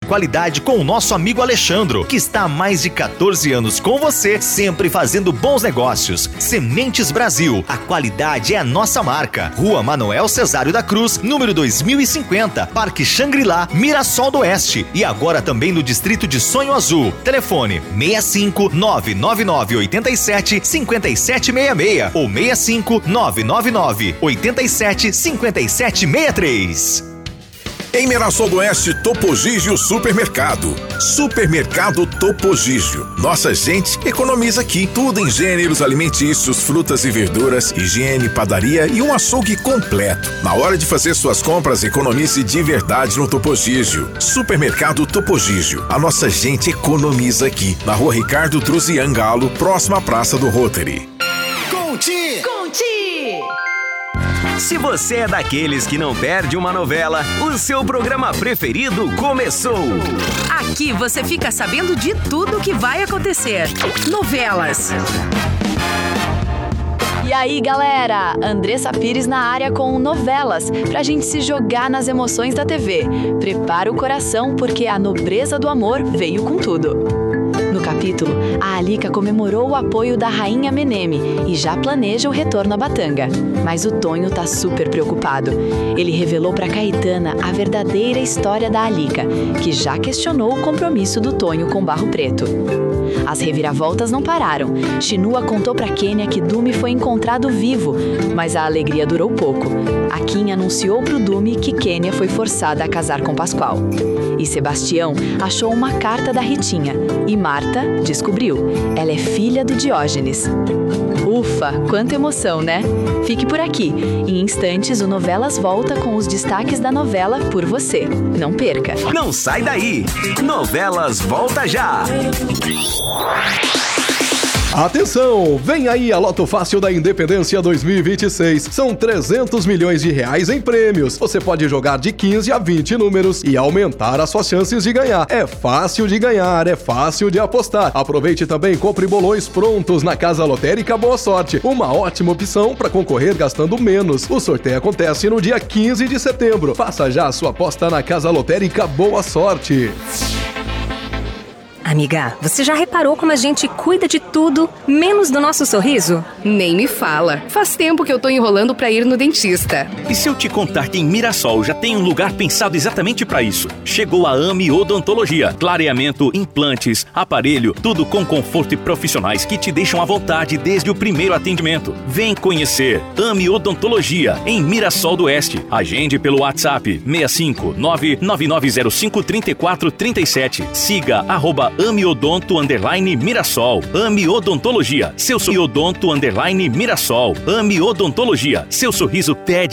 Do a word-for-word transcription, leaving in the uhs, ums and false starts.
qualidade com o nosso amigo Alexandro, que está há mais de quatorze anos com você, sempre fazendo bons negócios. Sementes Brasil, a qualidade é a nossa marca. Rua Manoel Cesário da Cruz, número dois mil e cinquenta, Parque Xangri-Lá, Mirassol do Oeste. E agora também no distrito de Sonho Azul. Telefone seis cinco nove nove nove oito sete cinco sete seis seis ou seis cinco nove nove nove oito sete cinco sete seis três. Em Mirassol do Oeste, Topo Gigio Supermercado. Supermercado Topo Gigio. Nossa gente economiza aqui. Tudo em gêneros alimentícios, frutas e verduras, higiene, padaria e um açougue completo. Na hora de fazer suas compras, economize de verdade no Topo Gigio. Supermercado Topo Gigio. A nossa gente economiza aqui. Na Rua Ricardo Druzian Galo, próxima à Praça do Rotary. Conti! Conti! Se você é daqueles que não perde uma novela, o seu programa preferido começou. Aqui você fica sabendo de tudo que vai acontecer. Novelas. E aí, galera? Andressa Pires na área com Novelas, pra gente se jogar nas emoções da T V. Prepara o coração, porque a nobreza do amor veio com tudo. No capítulo, a Alica comemorou o apoio da rainha Meneme e já planeja o retorno à Batanga. Mas o Tonho tá super preocupado. Ele revelou pra Caetana a verdadeira história da Alica, que já questionou o compromisso do Tonho com Barro Preto. As reviravoltas não pararam. Chinua contou pra Kênia que Dume foi encontrado vivo, mas a alegria durou pouco. A Kim anunciou pro Dume que Kênia foi forçada a casar com Pascoal. E Sebastião achou uma carta da Ritinha. E Marta descobriu. Ela é filha do Diógenes. Ufa, quanta emoção, né? Fique por aqui. Em instantes, o Novelas volta com os destaques da novela Por Você. Não perca. Não sai daí. Novelas volta já. Atenção! Vem aí a Loto Fácil da Independência dois mil e vinte e seis. São trezentos milhões de reais em prêmios. Você pode jogar de quinze a vinte números e aumentar as suas chances de ganhar. É fácil de ganhar, é fácil de apostar. Aproveite também e compre bolões prontos na Casa Lotérica Boa Sorte. Uma ótima opção para concorrer gastando menos. O sorteio acontece no dia quinze de setembro. Faça já a sua aposta na Casa Lotérica Boa Sorte. Amiga, você já reparou como a gente cuida de tudo, menos do nosso sorriso? Nem me fala. Faz tempo que eu tô enrolando pra ir no dentista. E se eu te contar que em Mirassol já tem um lugar pensado exatamente pra isso? Chegou a AMI Odontologia. Clareamento, implantes, aparelho, tudo com conforto e profissionais que te deixam à vontade desde o primeiro atendimento. Vem conhecer AMI Odontologia em Mirassol do Oeste. Agende pelo WhatsApp seis cinco nove nove nove zero cinco três quatro três sete. Siga arroba Ami Odonto underline Mirassol. Ami Odontologia. Seu odonto underline Mirassol. Ami Odontologia. Seu sorriso pede